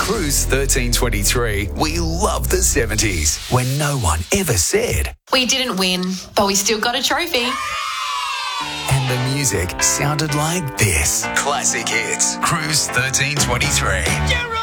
Cruise 1323, we love the 70s, when no one ever said. We didn't win, but we still got a trophy. And the music sounded like this. Classic hits. Cruise 1323.